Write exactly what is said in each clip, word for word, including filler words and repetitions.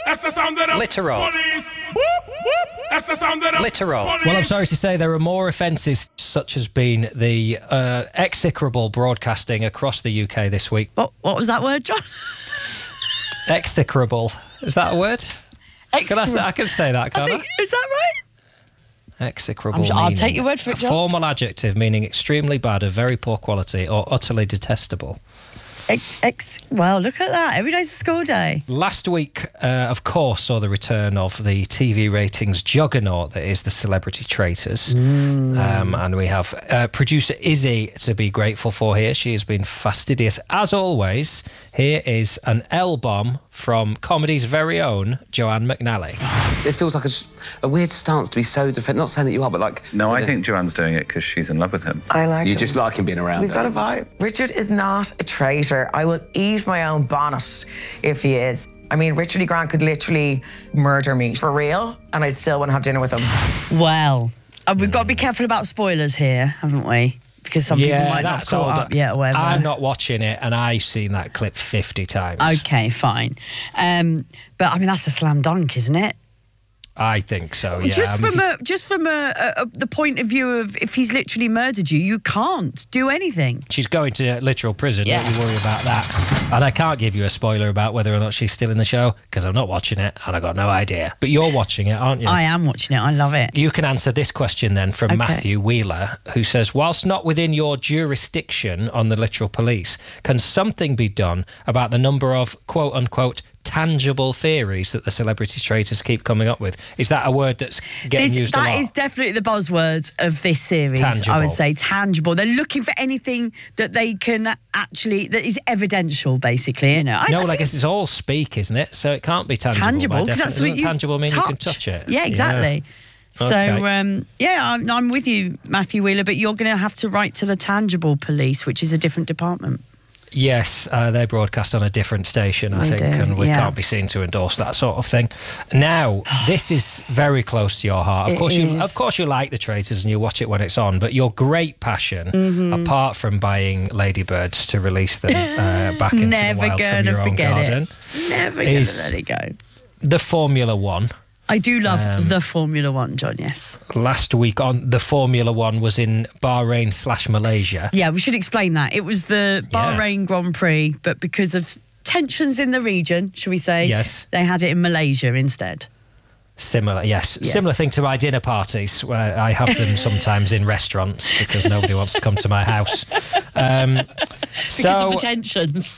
That's the sound of the literal. Police. Whoop, whoop. That's the sound of the literal. Police. Well, I'm sorry to say there are more offences, such as being the uh, execrable broadcasting across the U K this week. What, what was that word, John? Execrable. Is that a word? Can I, say, I can say that, can't I? Think, is that right? Execrable. I'll take your word for it, John. A formal adjective meaning extremely bad, of very poor quality, or utterly detestable. Ex, ex, well, look at that. Every day's a school day. Last week, uh, of course, saw the return of the T V ratings juggernaut that is the Celebrity Traitors. Mm. Um, and we have uh, producer Izzy to be grateful for here. She has been fastidious as always. Here is an L-bomb from comedy's very own Joanne McNally. It feels like a, a weird stance to be so defensive. Not saying that you are, but like... No, I think Joanne's doing it because she's in love with him. I like You him. just like him being around. We've got a vibe. Richard is not a traitor. I will eat my own bonnet if he is. I mean, Richard E. Grant could literally murder me for real, and I'd still want to have dinner with him. Well, uh, we've got to be careful about spoilers here, haven't we? Because some yeah, people might not have caught up yet or whatever. I'm not watching it, and I've seen that clip fifty times. Okay, fine. Um, but, I mean, that's a slam dunk, isn't it? I think so, yeah. Just I mean, from a, just from a, a, a, the point of view of if he's literally murdered you, you can't do anything. She's going to literal prison, Yes. don't you worry about that. And I can't give you a spoiler about whether or not she's still in the show, because I'm not watching it, and I've got no idea. But you're watching it, aren't you? I am watching it, I love it. You can answer this question then from Okay. Matthew Wheeler, who says, whilst not within your jurisdiction on the literal police, can something be done about the number of quote-unquote tangible theories that the Celebrity Traitors keep coming up with? Is that a word that's getting This, used a lot? that is definitely the buzzword of this series. Tangible. I would say tangible. They're looking for anything that they can actually, that is evidential, basically. You know, I, no, I well, I think guess it's all speak, isn't it? So it can't be tangible. tangible, by because definition. that's what Doesn't you tangible mean touch. you can touch it? Yeah, exactly. Yeah. So, Okay. um, yeah, I'm, I'm with you, Matthew Wheeler, but you're going to have to write to the Tangible Police, which is a different department. Yes, uh, they broadcast on a different station, I They think, do, and we yeah. can't be seen to endorse that sort of thing. Now, this is very close to your heart. Of It course, you, is. of course, you like the Traitors and you watch it when it's on. But your great passion, Mm-hmm. apart from buying ladybirds to release them uh, back into Never the wild from gonna your own forget garden, it. Never going to is- let it go. the Formula One. I do love Um, the Formula One, John, yes. Last week on the Formula One was in Bahrain slash Malaysia. Yeah, we should explain that. It was the Bahrain Grand Prix, but because of tensions in the region, shall we say, Yes. they had it in Malaysia instead. Similar, yes. Yes. Similar thing to my dinner parties, where I have them sometimes in restaurants because nobody wants to come to my house. Um, Because so, of the tensions.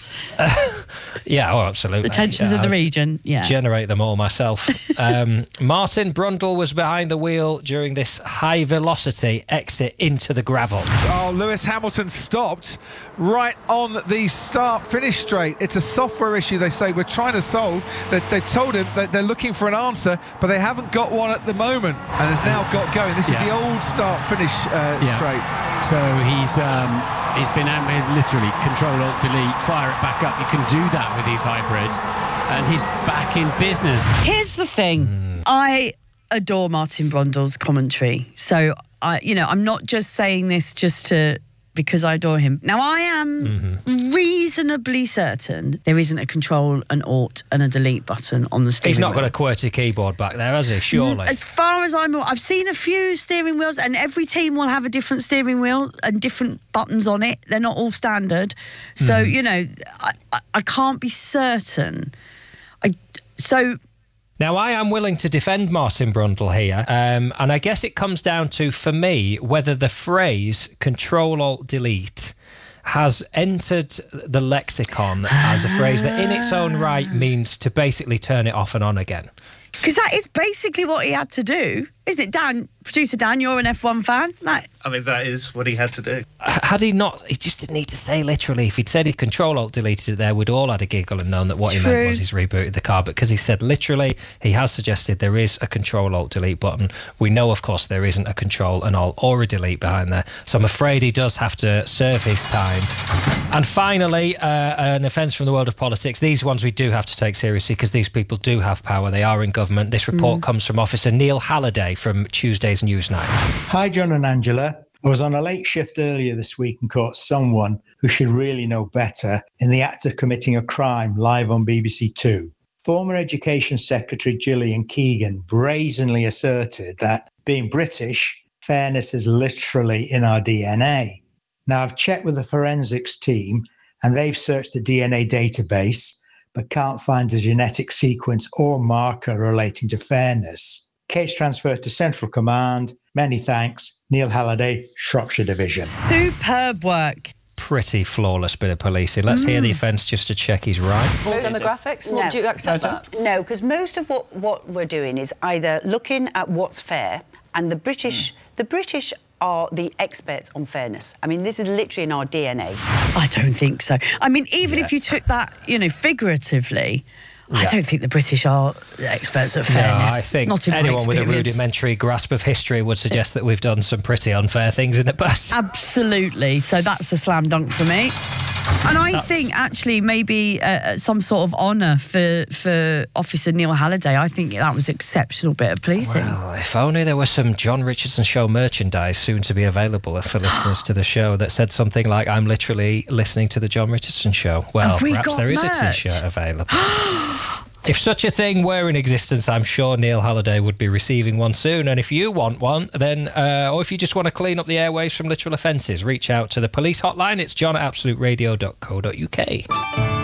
yeah, oh, absolutely. The tensions Yeah, of the I'd region, yeah. generate them all myself. um, Martin Brundle was behind the wheel during this high-velocity exit into the gravel. Oh, Lewis Hamilton stopped right on the start-finish straight. It's a software issue, they say, we're trying to solve. They, they've told him that they're looking for an answer, but they haven't got one at the moment, and has now got going. This Yeah. is the old start-finish uh, Yeah. straight. So he's um, he's been out there literally control alt delete, fire it back up. You can do that with these hybrids, and he's back in business. Here's the thing. I adore Martin Brundle's commentary. So, I, you know, I'm not just saying this just to because I adore him. Now, I am Mm-hmm. reasonably certain there isn't a control, an alt, and a delete button on the steering He's not wheel. got a QWERTY keyboard back there, has he? Surely. As far as I'm aware, I've seen a few steering wheels, and every team will have a different steering wheel and different buttons on it. They're not all standard. So, Mm-hmm. you know, I, I, I can't be certain. I So... Now, I am willing to defend Martin Brundle here, um, and I guess it comes down to, for me, whether the phrase Control-Alt-Delete has entered the lexicon as a phrase that in its own right means to basically turn it off and on again. Because that is basically what he had to do, isn't it? Dan, producer Dan, you're an F one fan. Like, I mean, that is what he had to do. Had he not, he just didn't need to say literally. If he'd said he'd Control-Alt-Deleted it there, we'd all had a giggle and known that what he True. meant was he's rebooted the car. But because he said literally, he has suggested there is a Control-Alt-Delete button. We know, of course, there isn't a Control and Alt or a Delete behind there. So I'm afraid he does have to serve his time. And finally, uh, an offence from the world of politics. These ones we do have to take seriously because these people do have power. They are in government. This report mm. comes from Officer Neil Halliday from Tuesday's Newsnight. Hi, John and Angela. I was on a late shift earlier this week and caught someone who should really know better in the act of committing a crime live on B B C Two. Former Education Secretary Gillian Keegan brazenly asserted that, being British, fairness is literally in our D N A. Now, I've checked with the forensics team, and they've searched the D N A database, but can't find a genetic sequence or marker relating to fairness. Case transferred to Central Command. Many thanks. Neil Halliday, Shropshire Division. Superb work. Pretty flawless bit of policing. Let's mm. hear the offence just to check he's right. Full demographics? No. What, do you accept no, that? No, because most of what, what we're doing is either looking at what's fair, and the British, mm. the British are the experts on fairness. I mean, this is literally in our D N A. I don't think so. I mean, even yes. if you took that, you know, figuratively, yeah. I don't think the British are experts at fairness. No, I think Not in anyone with a experience. rudimentary grasp of history would suggest that we've done some pretty unfair things in the past. Absolutely. So that's a slam dunk for me. And I That's... think, actually, maybe uh, some sort of honour for, for Officer Neil Halliday. I think that was an exceptional bit of policing. Well, if only there was some John Richardson Show merchandise soon to be available for listeners to the show that said something like, I'm literally listening to the John Richardson Show. Well, we perhaps there is merch? a T-shirt available. If such a thing were in existence, I'm sure Neil Halliday would be receiving one soon. And if you want one, then, uh, or if you just want to clean up the airwaves from literal offences, reach out to the police hotline. It's john at absolute radio dot co dot uk.